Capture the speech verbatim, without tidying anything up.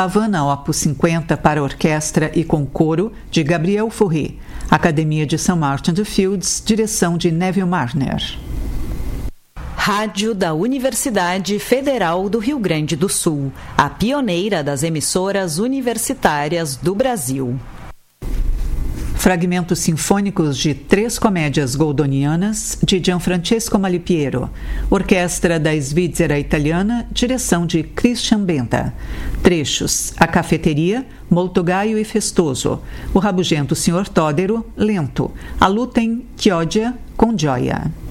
Pavana Opus cinquenta para orquestra e com coro, de Gabriel Fauré. Academia de Saint Martin de Fields, direção de Neville Marner. Rádio da Universidade Federal do Rio Grande do Sul, a pioneira das emissoras universitárias do Brasil. Fragmentos sinfônicos de Três Comédias Goldonianas, de Gianfrancesco Malipiero. Orquestra da Svizzera Italiana, direção de Christian Benta. Trechos: A Cafeteria, molto gaio e festoso. O Rabugento senhor Todero, lento. A luta em Chioggia, com gioia.